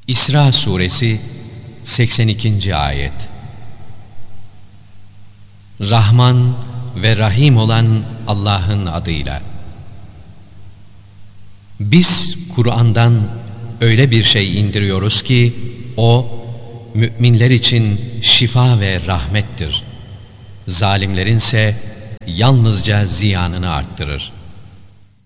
İsra Suresi 82. Ayet. Rahman ve Rahim olan Allah'ın adıyla. Biz Kur'an'dan öyle bir şey indiriyoruz ki o müminler için şifa ve rahmettir. Zalimlerin ise yalnızca ziyanını arttırır.